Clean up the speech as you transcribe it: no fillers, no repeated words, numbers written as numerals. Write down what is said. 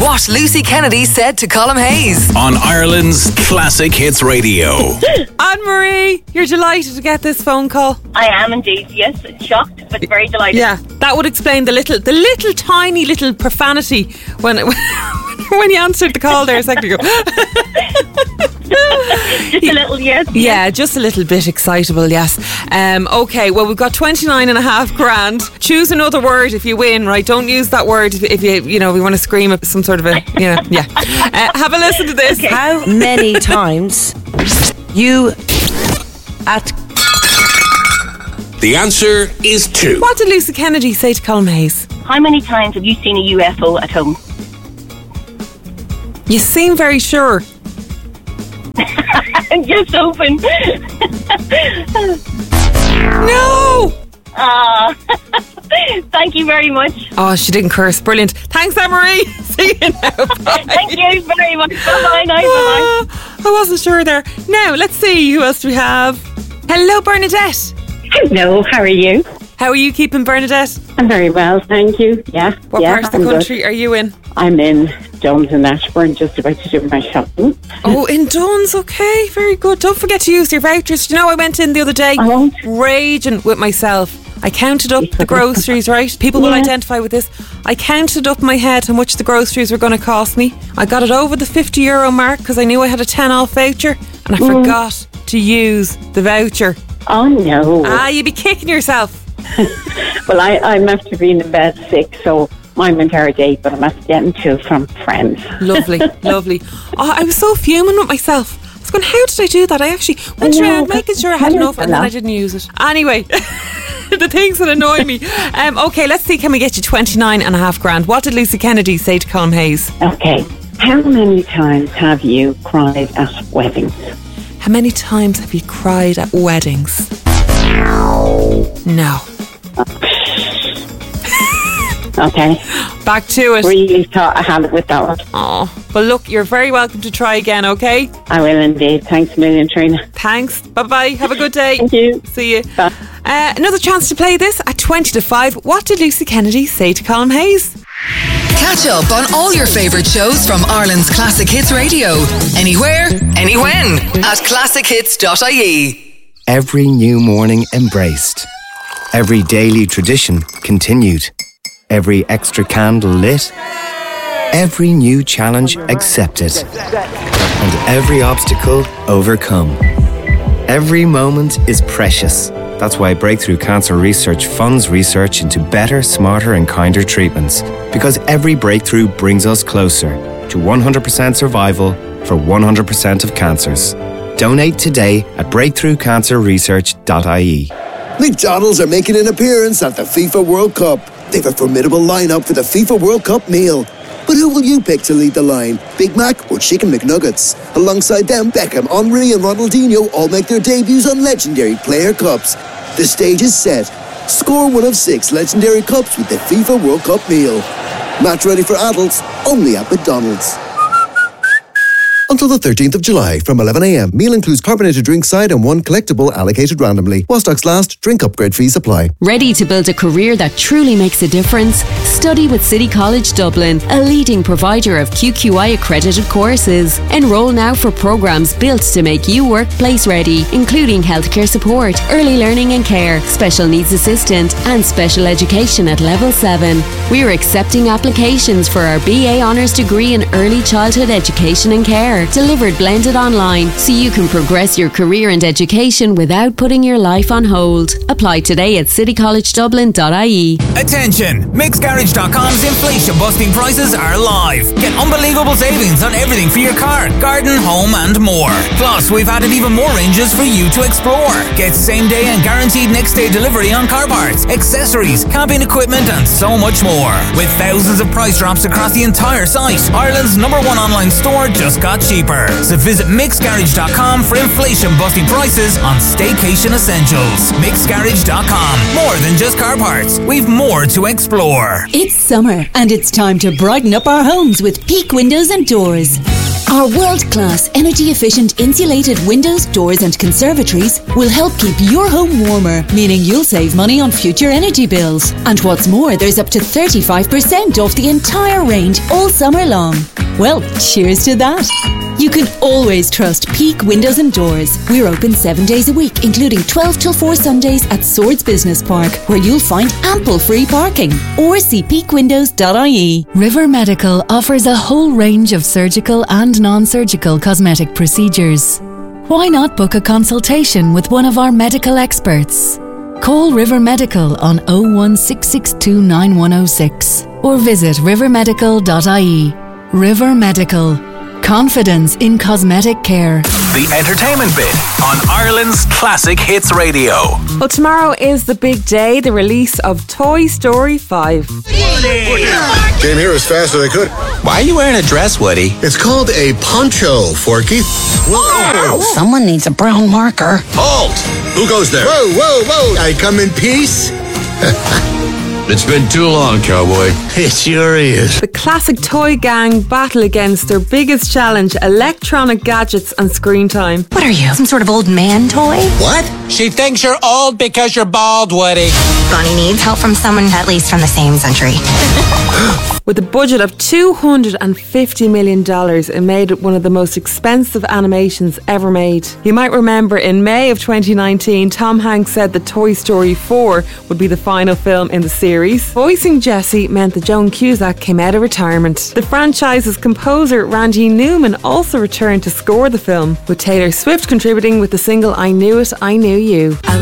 What Lucy Kennedy said to Colm Hayes. On Ireland's Classic Hits Radio. Anne-Marie, you're delighted to get this phone call. I am indeed, yes. Shocked, but very delighted. Yeah, that would explain the little tiny little profanity when you answered the call there a second ago. Just a little, yes. Yeah, just a little bit excitable, yes. Okay, well, we've got 29.5 grand. Choose another word if you win, right? Don't use that word if you want to scream at some sort of a, yeah. Have a listen to this. Okay. How many times you at... The answer is 2. What did Lucy Kennedy say to Colm Hayes? How many times have you seen a UFO at home? You seem very sure. I'm just open. No! Thank you very much. Oh, she didn't curse. Brilliant. Thanks, Anne-Marie. See you now. Bye. Thank you very much. Bye-bye now. Bye-bye. I wasn't sure there. Now, let's see. Who else do we have? Hello, Bernadette. Hello, how are you? How are you keeping, Bernadette? I'm very well, thank you. Yeah. What part of the country are you in? I'm in Duns and Ashbourne, just about to do my shopping. Oh, in Duns, okay, very good. Don't forget to use your vouchers. You know, I went in the other day, raging with myself. I counted up the groceries, right? People will identify with this. I counted up my head how much the groceries were going to cost me. I got it over the €50 mark because I knew I had a 10 off voucher, and I forgot to use the voucher. Oh no. You'd be kicking yourself. Well, I'm after being in bed sick, so mine went our date, but I'm after getting 2 from friends. Lovely, lovely. Oh, I was so fuming with myself. I was going, how did I do that? I actually went around making sure I had enough, and then I didn't use it. Anyway, the things that annoy me. Okay, let's see, can we get you 29.5 grand? What did Lucy Kennedy say to Colm Hayes? Okay, how many times have you cried at weddings? How many times have you cried at weddings? No. Okay. Back to it. Really thought I had it with that one. Oh, well, look, you're very welcome to try again, okay? I will indeed. Thanks a million, Trina. Thanks. Bye-bye. Have a good day. Thank you. See you. Bye. Another chance to play this at 20 to 5. What did Lucy Kennedy say to Colm Hayes? Catch up on all your favourite shows from Ireland's Classic Hits Radio. Anywhere, anywhen at classichits.ie. Every new morning embraced. Every daily tradition continued. Every extra candle lit. Every new challenge accepted. And every obstacle overcome. Every moment is precious. That's why Breakthrough Cancer Research funds research into better, smarter and kinder treatments. Because every breakthrough brings us closer to 100% survival for 100% of cancers. Donate today at breakthroughcancerresearch.ie. McDonald's are making an appearance at the FIFA World Cup. They've a formidable lineup for the FIFA World Cup meal. But who will you pick to lead the line? Big Mac or Chicken McNuggets? Alongside them, Beckham, Henry and Ronaldinho all make their debuts on legendary player cups. The stage is set. Score one of 6 legendary cups with the FIFA World Cup meal. Match ready for adults, only at McDonald's. Until the 13th of July from 11 a.m. Meal includes carbonated drink side and 1 collectible allocated randomly. While stocks last, drink upgrade fees apply. Ready to build a career that truly makes a difference? Study with City College Dublin, a leading provider of QQI accredited courses. Enroll now for programs built to make you workplace ready, including healthcare support, early learning and care, special needs assistant and special education at level 7. We're accepting applications for our BA Honours degree in early childhood education and care. Delivered blended online so you can progress your career and education without putting your life on hold. Apply today at citycollegedublin.ie. Attention! MixGarage.com's inflation busting prices are live. Get unbelievable savings on everything for your car, garden, home and more. Plus, we've added even more ranges for you to explore. Get same day and guaranteed next day delivery on car parts, accessories, camping equipment and so much more. With thousands of price drops across the entire site, Ireland's #1 online store just got cheaper. So visit mixgarage.com for inflation-busting prices on staycation essentials. Mixgarage.com. More than just car parts. We've more to explore. It's summer and it's time to brighten up our homes with Peak Windows and Doors. Our world-class, energy-efficient insulated windows, doors and conservatories will help keep your home warmer, meaning you'll save money on future energy bills. And what's more, there's up to 35% off the entire range all summer long. Well, cheers to that. You can always trust Peak Windows and Doors. We're open 7 days a week, including 12 till 4 Sundays at Swords Business Park, where you'll find ample free parking. Or see peakwindows.ie. River Medical offers a whole range of surgical and non-surgical cosmetic procedures. Why not book a consultation with one of our medical experts? Call River Medical on 01662 9106 or visit rivermedical.ie. River Medical. Confidence in cosmetic care. The entertainment bit on Ireland's Classic Hits Radio. Well, tomorrow is the big day, the release of Toy Story 5. Came here as fast as I could. Why are you wearing a dress, Woody? It's called a poncho, Forky. Whoa! Someone needs a brown marker. Halt! Who goes there? Whoa, whoa, whoa! I come in peace? It's been too long, cowboy. It sure is. The classic toy gang battle against their biggest challenge, electronic gadgets and screen time. What are you, some sort of old man toy? What? She thinks you're old because you're bald, Woody. Bonnie needs help from someone at least from the same century. With a budget of $250 million, it made it one of the most expensive animations ever made. You might remember in May of 2019, Tom Hanks said that Toy Story 4 would be the final film in the series. Voicing Jessie meant that Joan Cusack came out of retirement. The franchise's composer Randy Newman also returned to score the film, with Taylor Swift contributing with the single I Knew It, I Knew You.